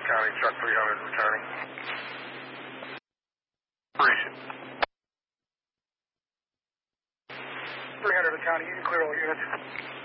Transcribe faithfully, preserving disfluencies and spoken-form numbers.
County, truck three hundred returning. Operation. three hundred County, you can clear all units.